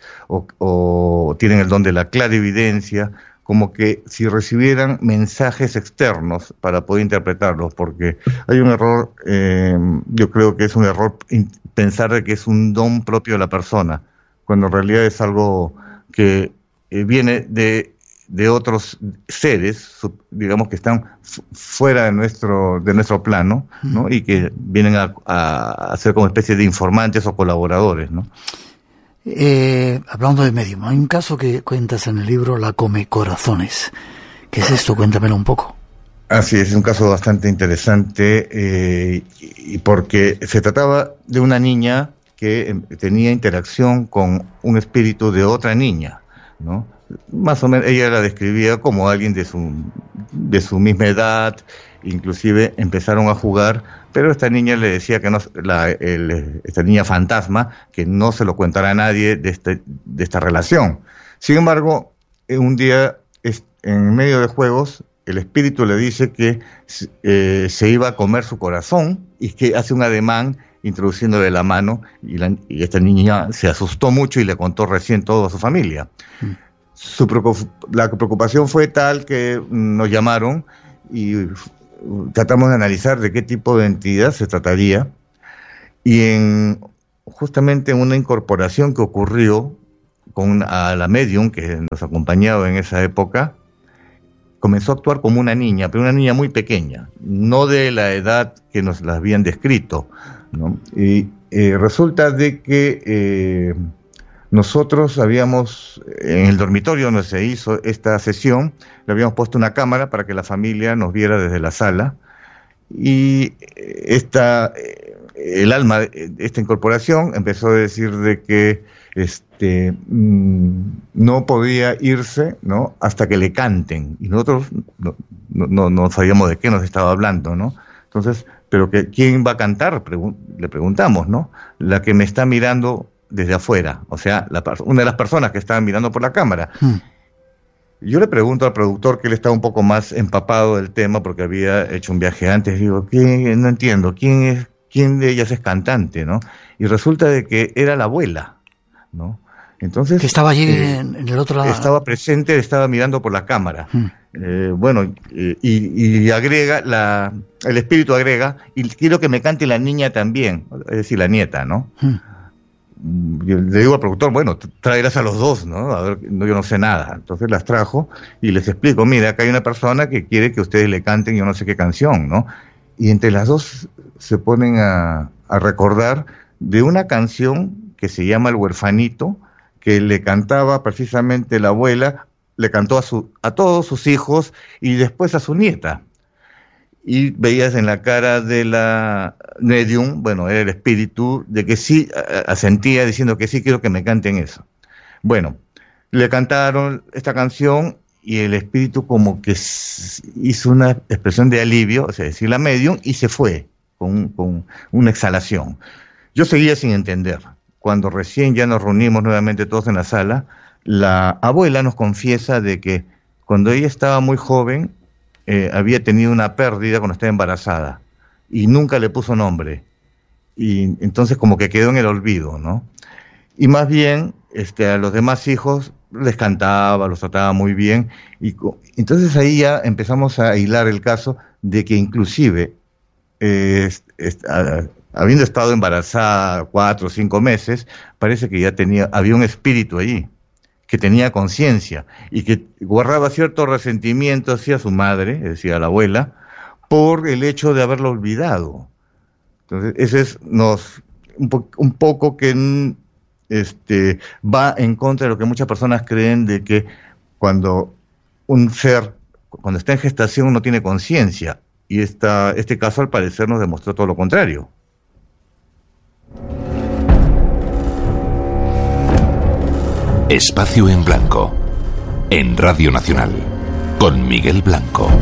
o tienen el don de la clarividencia, como que si recibieran mensajes externos para poder interpretarlos, porque hay un error, yo creo que es un error pensar de que es un don propio de la persona, cuando en realidad es algo que viene de otros seres, digamos, que están fuera de nuestro plano, ¿no? Y que vienen a ser como especie de informantes o colaboradores, ¿no? Hablando de medium, hay un caso que cuentas en el libro, La Come Corazones. ¿Qué es esto? Cuéntamelo un poco. Así es un caso bastante interesante, y porque se trataba de una niña que tenía interacción con un espíritu de otra niña, ¿no? Más o menos ella la describía como alguien de su misma edad, inclusive empezaron a jugar, pero esta niña le decía que esta niña fantasma, que no se lo contara a nadie de esta relación. Sin embargo, un día, en medio de juegos, el espíritu le dice que se iba a comer su corazón y que hace un ademán introduciéndole la mano, y esta niña se asustó mucho y le contó recién todo a su familia. La preocupación fue tal que nos llamaron y tratamos de analizar de qué tipo de entidad se trataría, y justamente en una incorporación que ocurrió a la medium que nos acompañaba en esa época, comenzó a actuar como una niña, pero una niña muy pequeña, no de la edad que nos la habían descrito, ¿no? Y resulta de que nosotros habíamos, en el dormitorio donde se hizo esta sesión, le habíamos puesto una cámara para que la familia nos viera desde la sala, y el alma de esta incorporación empezó a decir de que no podía irse, ¿no?, hasta que le canten, y nosotros no sabíamos de qué nos estaba hablando, ¿no? Entonces, pero ¿quién va a cantar? Le preguntamos, ¿no? La que me está mirando desde afuera, o sea, una de las personas que estaban mirando por la cámara. Yo le pregunto al productor, que él estaba un poco más empapado del tema porque había hecho un viaje antes, digo, no entiendo, ¿quién de ellas es cantante, ¿no? Y resulta de que era la abuela, ¿no? Entonces, que estaba allí en el otro lado. Estaba presente, estaba mirando por la cámara. Y agrega, el espíritu agrega, y quiero que me cante la niña también, es decir, la nieta, ¿no? Yo le digo al productor, bueno, tráelas a los dos, ¿no? A ver, yo no sé nada. Entonces las trajo y les explico, mira, acá hay una persona que quiere que ustedes le canten yo no sé qué canción, ¿no? Y entre las dos se ponen a recordar de una canción que se llama El Huerfanito, que le cantaba precisamente la abuela, le cantó a todos sus hijos y después a su nieta. Y veías en la cara de la medium, bueno, era el espíritu, de que sí, asentía diciendo que sí, quiero que me canten eso. Bueno, le cantaron esta canción y el espíritu como que hizo una expresión de alivio, o sea, decir la medium, y se fue con una exhalación. Yo seguía sin entender. Cuando recién ya nos reunimos nuevamente todos en la sala, la abuela nos confiesa de que cuando ella estaba muy joven, había tenido una pérdida cuando estaba embarazada y nunca le puso nombre, y entonces como que quedó en el olvido, ¿no? Y más bien a los demás hijos les cantaba, los trataba muy bien, y entonces ahí ya empezamos a hilar el caso de que inclusive habiendo estado embarazada 4 o 5 meses, parece que ya había un espíritu allí que tenía conciencia y que guardaba cierto resentimiento hacia su madre, es decir, a la abuela, por el hecho de haberlo olvidado. Entonces, ese es un poco que va en contra de lo que muchas personas creen, de que cuando un ser, cuando está en gestación, no tiene conciencia, y este caso al parecer nos demostró todo lo contrario. Espacio en Blanco, en Radio Nacional, con Miguel Blanco.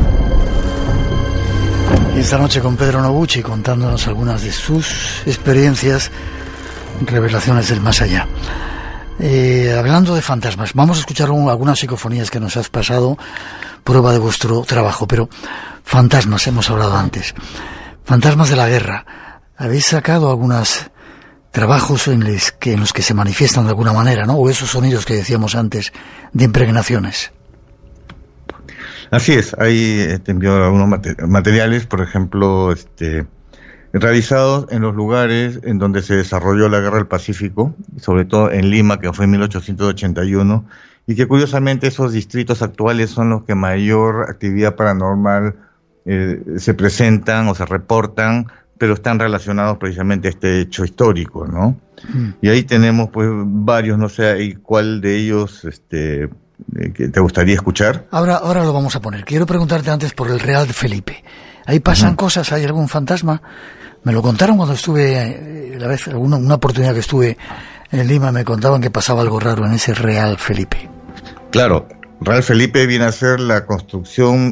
Y esta noche con Pedro Noguchi, contándonos algunas de sus experiencias, revelaciones del más allá. Hablando de fantasmas, vamos a escuchar algunas psicofonías que nos has pasado, prueba de vuestro trabajo, pero fantasmas hemos hablado antes. Fantasmas de la guerra. ¿Habéis sacado algunos trabajos en los que se manifiestan de alguna manera, ¿no? O esos sonidos que decíamos antes de impregnaciones. Así es, ahí te envió algunos materiales, por ejemplo, realizados en los lugares en donde se desarrolló la Guerra del Pacífico, sobre todo en Lima, que fue en 1881, y que curiosamente esos distritos actuales son los que mayor actividad paranormal se presentan o se reportan, pero están relacionados precisamente a este hecho histórico, ¿no? Y ahí tenemos pues varios, no sé, ¿y cuál de ellos que te gustaría escuchar? Ahora lo vamos a poner. Quiero preguntarte antes por el Real Felipe. ¿Ahí pasan cosas? ¿Hay algún fantasma? Me lo contaron cuando estuve, una oportunidad que estuve en Lima, me contaban que pasaba algo raro en ese Real Felipe. Claro, Real Felipe viene a ser la construcción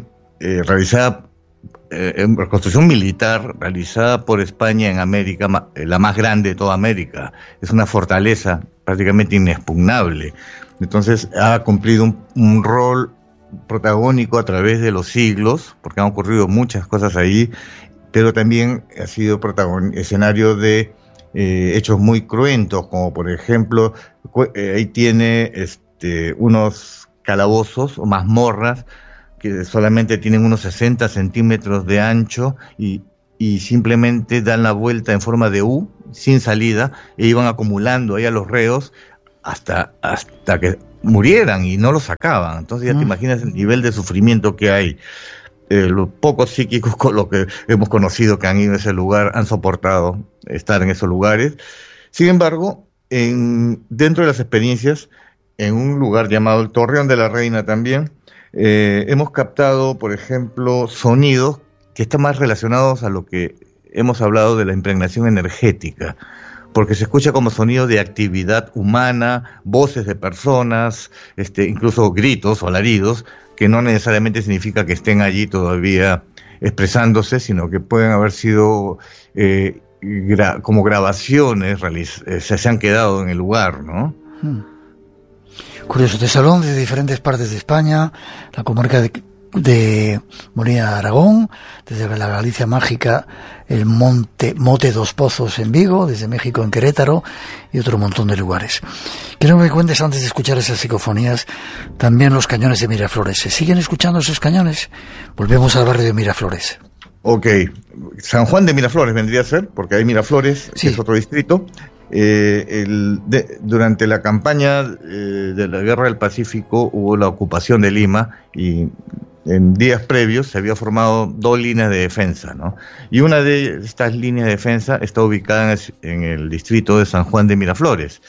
construcción militar realizada por España en América, la más grande de toda América. Es una fortaleza prácticamente inexpugnable. Entonces ha cumplido un rol protagónico a través de los siglos, porque han ocurrido muchas cosas ahí, pero también ha sido escenario de hechos muy cruentos, como por ejemplo, ahí tiene unos calabozos o mazmorras que solamente tienen unos 60 centímetros de ancho y simplemente dan la vuelta en forma de U, sin salida, e iban acumulando ahí a los reos hasta que murieran y no los sacaban. Entonces ya te imaginas el nivel de sufrimiento que hay. Los pocos psíquicos con los que hemos conocido que han ido a ese lugar han soportado estar en esos lugares. Sin embargo, dentro de las experiencias, en un lugar llamado el Torreón de la Reina también, hemos captado, por ejemplo, sonidos que están más relacionados a lo que hemos hablado de la impregnación energética, porque se escucha como sonido de actividad humana, voces de personas, incluso gritos o alaridos, que no necesariamente significa que estén allí todavía expresándose, sino que pueden haber sido como grabaciones, se han quedado en el lugar, ¿no? Curioso, Tesalón, de diferentes partes de España, la comarca de Molina de Aragón, desde la Galicia mágica, el Mote Dos Pozos en Vigo, desde México en Querétaro y otro montón de lugares. Quiero que me cuentes, antes de escuchar esas psicofonías, también los cañones de Miraflores. ¿Se siguen escuchando esos cañones? Volvemos al barrio de Miraflores. Ok, San Juan de Miraflores vendría a ser, porque hay Miraflores, sí, que es otro distrito. Durante la campaña de la Guerra del Pacífico hubo la ocupación de Lima y en días previos se había formado 2 líneas de defensa, ¿no? Y una de estas líneas de defensa está ubicada en el distrito de San Juan de Miraflores.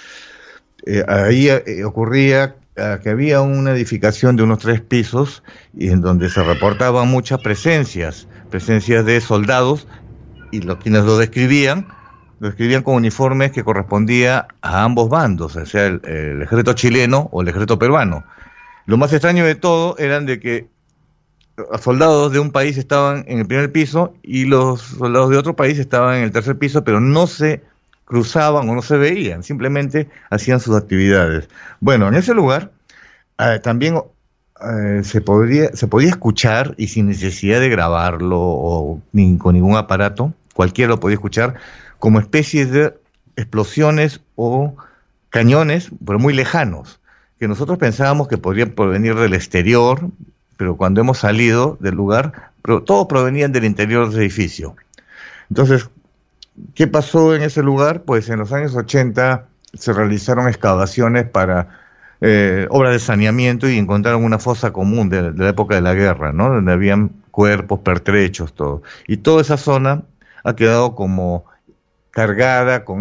Ahí ocurría que había una edificación de unos 3 pisos y en donde se reportaban muchas presencias de soldados, y quienes lo describían con uniformes que correspondía a ambos bandos, o sea, el ejército chileno o el ejército peruano. Lo más extraño de todo eran de que soldados de un país estaban en el primer piso y los soldados de otro país estaban en el tercer piso, pero no se cruzaban o no se veían, simplemente hacían sus actividades. Bueno, en ese lugar también se podía escuchar, y sin necesidad de grabarlo o con ningún aparato, cualquiera lo podía escuchar, como especies de explosiones o cañones, pero muy lejanos, que nosotros pensábamos que podrían provenir del exterior, pero cuando hemos salido del lugar, todos provenían del interior del edificio. Entonces, ¿qué pasó en ese lugar? Pues en los años 80 se realizaron excavaciones para obras de saneamiento y encontraron una fosa común de la época de la guerra, ¿no? Donde habían cuerpos, pertrechos, todo. Y toda esa zona ha quedado como cargada con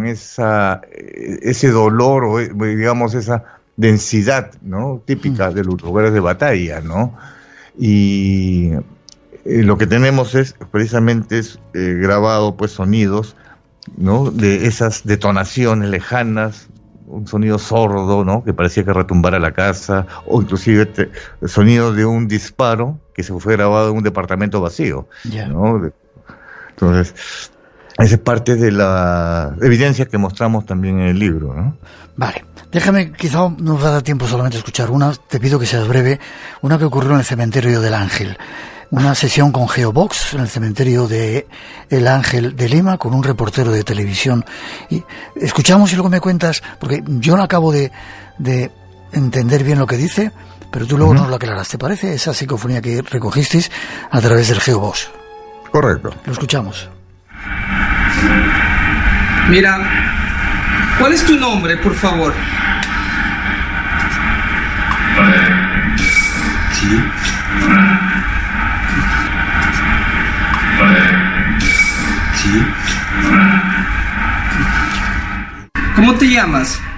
ese dolor o, digamos, esa densidad, ¿no?, típica de los lugares de batalla, ¿no? Y lo que tenemos es precisamente grabado, pues, sonidos, ¿no?, de esas detonaciones lejanas, un sonido sordo, ¿no?, que parecía que retumbara la casa, o inclusive el sonido de un disparo que se fue grabado en un departamento vacío, ¿no? Entonces, esa es parte de la evidencia que mostramos también en el libro, ¿no? Vale, déjame, quizá nos va a dar tiempo solamente a escuchar una, te pido que seas breve, una que ocurrió en el cementerio del Ángel, una sesión con Geobox en el cementerio de El Ángel de Lima con un reportero de televisión. Y escuchamos y luego me cuentas, porque yo no acabo de entender bien lo que dice, pero tú luego nos lo aclaras. ¿Te parece esa psicofonía que recogisteis a través del Geobox? Correcto. Lo escuchamos. Mira, ¿cuál es tu nombre, por favor? Sí. Sí. ¿Cómo te llamas?